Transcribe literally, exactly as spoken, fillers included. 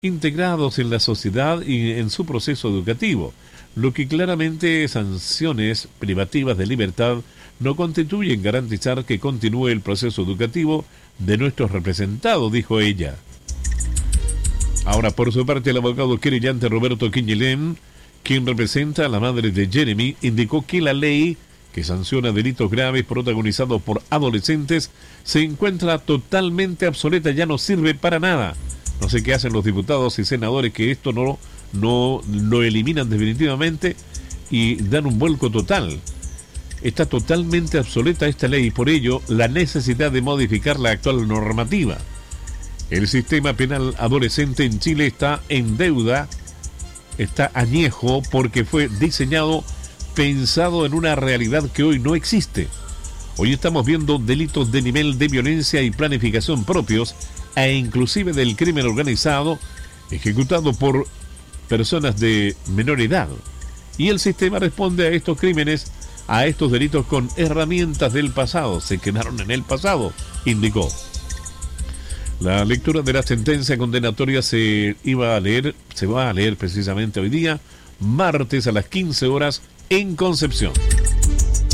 integrados en la sociedad y en su proceso educativo, lo que claramente sanciones privativas de libertad no constituyen garantizar que continúe el proceso educativo de nuestros representados, dijo ella. Ahora, por su parte, el abogado querellante Roberto Quiñelén, quien representa a la madre de Jeremy, indicó que la ley que sanciona delitos graves protagonizados por adolescentes se encuentra totalmente obsoleta, ya no sirve para nada. No sé qué hacen los diputados y senadores que esto no, no lo eliminan definitivamente y dan un vuelco total. Está totalmente obsoleta esta ley y por ello la necesidad de modificar la actual normativa. El sistema penal adolescente en Chile está en deuda, está añejo porque fue diseñado pensado en una realidad que hoy no existe. Hoy estamos viendo delitos de nivel de violencia y planificación propios e inclusive del crimen organizado ejecutado por personas de menor edad. Y el sistema responde a estos crímenes, a estos delitos con herramientas del pasado. Se quedaron en el pasado, indicó. La lectura de la sentencia condenatoria se iba a leer, se va a leer precisamente hoy día, martes a las quince horas, en Concepción.